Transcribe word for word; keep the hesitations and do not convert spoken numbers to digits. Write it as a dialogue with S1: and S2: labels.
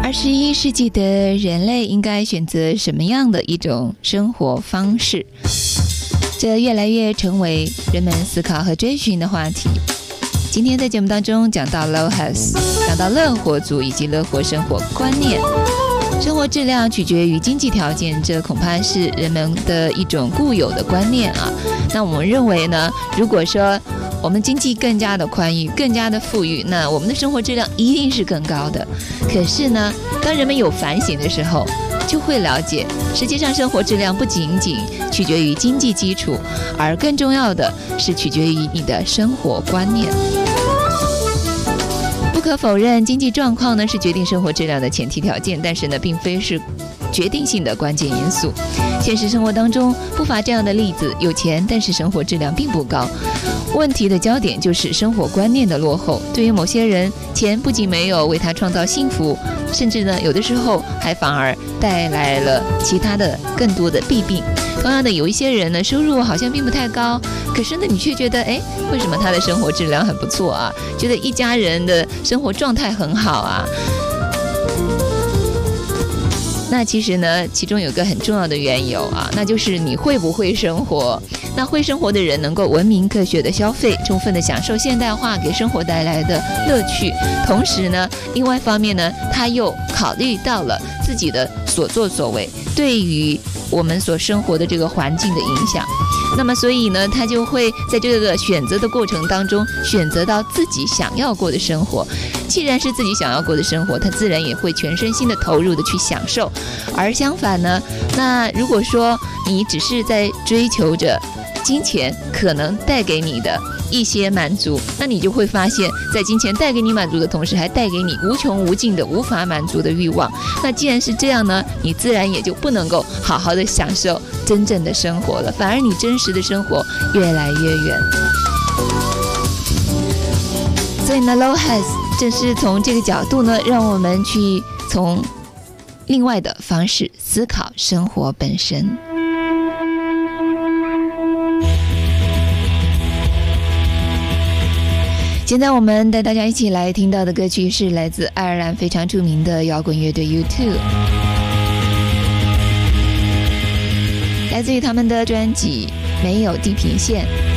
S1: 二十一世纪的人类应该选择什么样的一种生活方式？这越来越成为人们思考和追寻的话题。今天在节目当中讲到 Low House， 讲到乐活族以及乐活生活观念。生活质量取决于经济条件，这恐怕是人们的一种固有的观念啊。那我们认为呢，如果说我们经济更加的宽裕，更加的富裕，那我们的生活质量一定是更高的。可是呢，当人们有反省的时候，就会了解，实际上生活质量不仅仅取决于经济基础，而更重要的是取决于你的生活观念。不可否认，经济状况呢是决定生活质量的前提条件，但是呢，并非是决定性的关键因素。现实生活当中不乏这样的例子，有钱但是生活质量并不高。问题的焦点就是生活观念的落后。对于某些人，钱不仅没有为他创造幸福，甚至呢，有的时候还反而带来了其他的更多的弊病。同样的，有一些人呢，收入好像并不太高，可是呢，你却觉得，哎，为什么他的生活质量很不错啊？觉得一家人的生活状态很好啊。那其实呢，其中有个很重要的缘由啊，那就是你会不会生活。那会生活的人能够文明科学的消费，充分的享受现代化给生活带来的乐趣，同时呢，另外一方面呢，他又考虑到了自己的所作所为对于我们所生活的这个环境的影响。那么所以呢，他就会在这个选择的过程当中选择到自己想要过的生活。既然是自己想要过的生活，他自然也会全身心的投入的去享受。而相反呢，那如果说你只是在追求着金钱可能带给你的一些满足，那你就会发现，在金钱带给你满足的同时，还带给你无穷无尽的无法满足的欲望。那既然是这样呢，你自然也就不能够好好的享受真正的生活了，反而你真实的生活越来越远。所以呢 Low House 正是从这个角度呢，让我们去从另外的方式思考生活本身。现在我们带大家一起来听到的歌曲是来自爱尔兰非常著名的摇滚乐队 U 二， 来自于他们的专辑《没有地平线》。